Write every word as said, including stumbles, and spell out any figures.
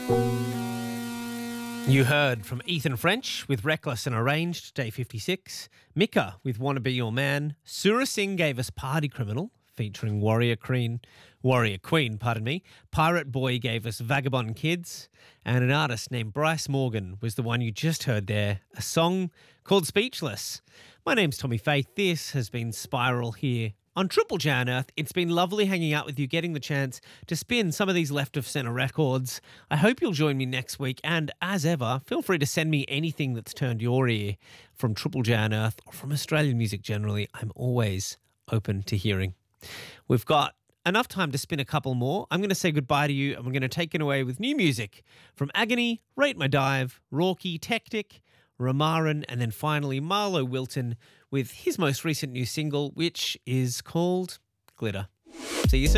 You heard from Ethan French with Reckless and Arranged, Day fifty-six. Mika with Wanna Be Your Man. Surah Singh gave us Party Criminal, featuring Warrior Queen. Warrior Queen, pardon me. Pirate Boy gave us Vagabond Kids. And an artist named Bryce Morgan was the one you just heard there, a song called Speechless. My name's Tommy Faith. This has been Spiral here on Triple J on Earth. It's been lovely hanging out with you, getting the chance to spin some of these left of centre records. I hope you'll join me next week, and as ever, feel free to send me anything that's turned your ear from Triple J on Earth or from Australian music generally. I'm always open to hearing. We've got enough time to spin a couple more. I'm going to say goodbye to you, and we're going to take it away with new music from Agony, Rate My Dive, Rorky, Tectic, Ramaran, and then finally Marlo Wilton with his most recent new single, which is called Glitter. See you soon.